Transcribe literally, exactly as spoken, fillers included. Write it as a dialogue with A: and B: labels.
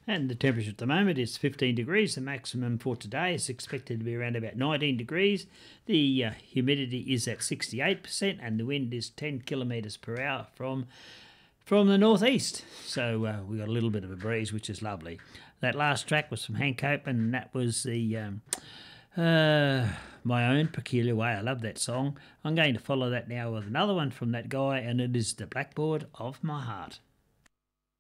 A: And the temperature at the moment is fifteen degrees. The maximum for today is expected to be around about nineteen degrees. The uh, humidity is at sixty-eight percent and the wind is ten kilometres per hour from from the northeast. So uh, we got a little bit of a breeze, which is lovely. That last track was from Hank Copeland, and that was the um, uh, My Own Peculiar Way. I love that song. I'm going to follow that now with another one from that guy, and it is The Blackboard of My Heart.